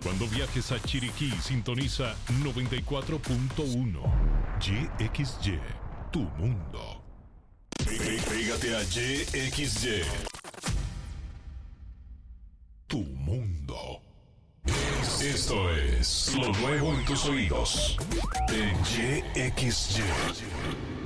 Cuando viajes a Chiriquí, sintoniza 94.1 YXY, tu mundo. Pégate a YXY, tu mundo. Esto es lo nuevo en tus oídos en YXY.